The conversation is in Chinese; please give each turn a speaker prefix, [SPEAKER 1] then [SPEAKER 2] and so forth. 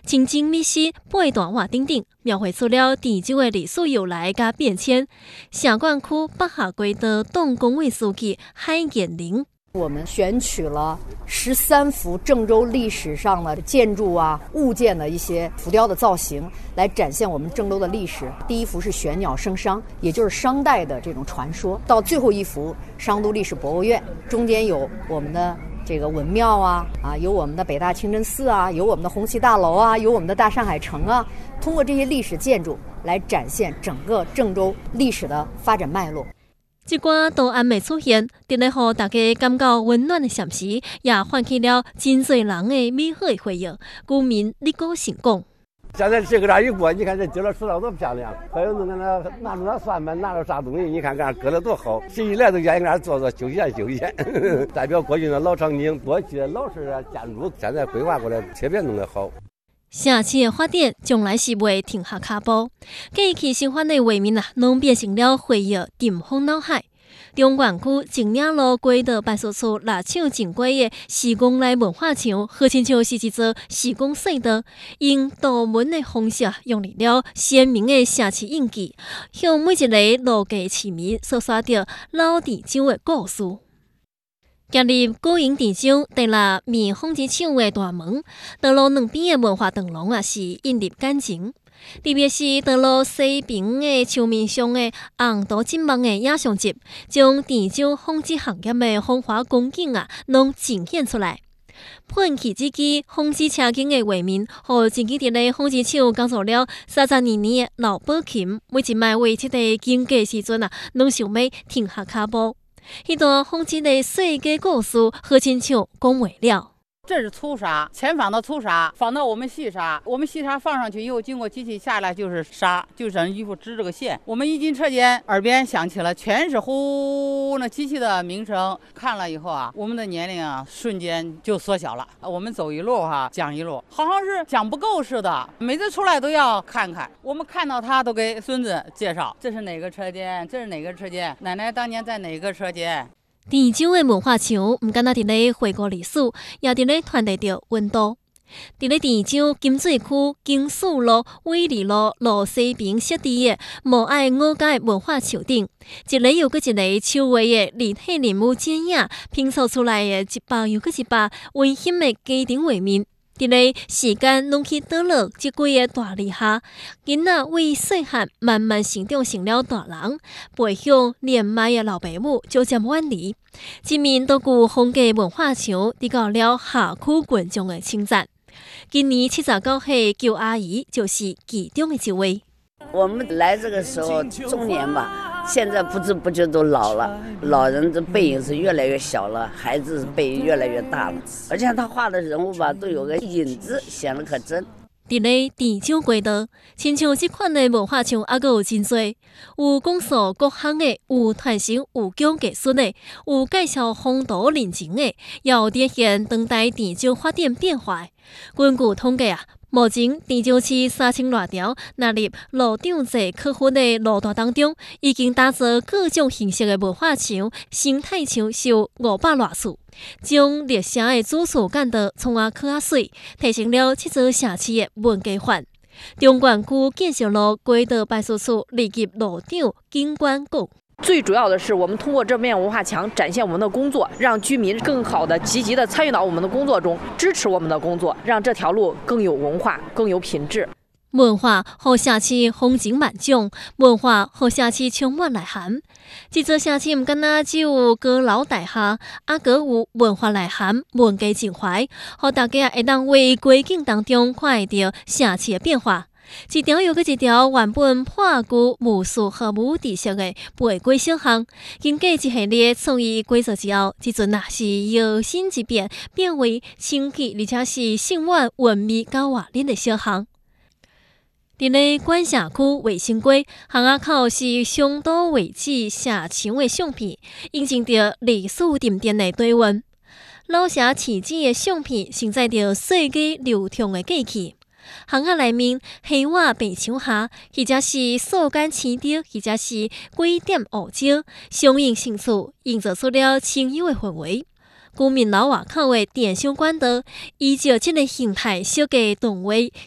[SPEAKER 1] 清净密诗、八段话等等，描绘出了地州的历史由来甲变迁。城管区北下归的党工委书记海建林。
[SPEAKER 2] 我们选取了13幅郑州历史上的建筑啊、物件的一些浮雕的造型，来展现我们郑州的历史。第一幅是玄鸟生商，也就是商代的这种传说。到最后一幅商都历史博物院，中间有我们的这个文庙啊，有我们的北大清真寺啊，有我们的红旗大楼啊，有我们的大上海城啊。通过这些历史建筑来展现整个郑州历史的发展脉络。
[SPEAKER 1] 这寡都还没出现，伫咧互大家感觉温暖的暂时，也唤起了真侪人的美好的回忆。居民立高兴讲：
[SPEAKER 3] 现在这个啥一过，你看这街道石头多漂亮，还有拿着那算盘，拿着啥东西，你看搁得多好，谁一来都愿意搁那坐坐休闲休闲。代表过去的老场景、过去的老式的建筑，现在规划过来特别弄得好。
[SPEAKER 1] 城市的发展将来是袂停下脚步，过去生活的画面拢变成了回忆尘封脑海。中原区正岭路街道办事处立场正规的时光内文化墙，好亲像是一座时光隧道，用图文的方式用入了鲜明的城市印记，向每一个路过市民诉说着老地州的故事。行入古营地州，第六面风之厂的大门，道路两边的文化灯笼也是映入感情。特别是道路西边的墙面上的红图金梦的影像集，将地州纺织行业的风华光景拢呈现出来。喷气之机纺织车间的画面，和前几日的纺织厂工作了32年的老宝琴，每一摆为这个经过时阵拢想要停下脚步。迄段纺织的世界故事，好亲像讲袂了。
[SPEAKER 4] 这是粗纱，前纺的粗纱纺到我们细纱，我们细纱放上去以后，经过机器下来就是纱，就整衣服织这个线。我们一进车间，耳边响起了全是呼那机器的鸣声，看了以后我们的年龄瞬间就缩小了。我们走一路讲一路，好像是讲不够似的，每次出来都要看看。我们看到他都给孙子介绍，这是哪个车间，这是哪个车间，奶奶当年在哪个车间。
[SPEAKER 1] 地州的文化墙，唔敢若伫咧回顾历史，也伫咧传递着温度。伫咧地州金水区金树路、伟利路路西边设置的无爱我家的文化墙顶，一个又一个手绘的立体人物剪影，拼凑出来的一百又一百温馨的家庭画面。伫咧时间拢去倒落这几个大日下，囡仔为细汉慢慢成长成了大人，培养年迈的老爸母逐渐远离。一面都具风格文化墙得到了下区群众的称赞。今年79岁旧阿姨就是其中的一位。
[SPEAKER 5] 我们来这个时候中年吧，现在不知不觉都老了，老人的背影是越来越小了，孩子背影越来越大了，而且他画的人物吧都有个影子，显得可真。
[SPEAKER 1] 伫咧地州街道，亲像这款的文化墙还阁有真多，有讲述各行的，有传承有讲艺术的，有介绍风土人情的，也有展现当代地州发展变化的。根据统计目前地州市3000多条纳入路长制客户的路段当中，已经打造各种形式的文化墙、生态墙，有500多处，将历史的主次干得创可水，提升了这座城市的文化范。中原区建设路街道办事处立级路长景观讲。
[SPEAKER 6] 最主要的是，我们通过这面文化墙展现我们的工作，让居民更好的、积极的参与到我们的工作中，支持我们的工作，让这条路更有文化、更有品质。
[SPEAKER 1] 文化互城市风情万种，文化互城市充满内涵。这座城市唔敢若只有高楼大厦，阁有文化内涵、文化情怀，互大家会当为街景当中看会到城市的变化。一条又一条原本破旧、无数和无地色的玫瑰小巷，经过一系列创意改造之后，这阵是摇身一变，变为清气而且是性婉、文美甲活力的小巷。伫咧管辖区卫生街巷仔口是商都遗址社墙的相片，印证着历史沉淀的底蕴。老社市址的相片承载着世纪流通的过去。巷仔内面黑瓦白墙下，或者是素干青竹，或者是几点乌蕉，相映成趣，营造出了清幽的氛围。居民楼外口的电商管道，依照这个形态设计动画，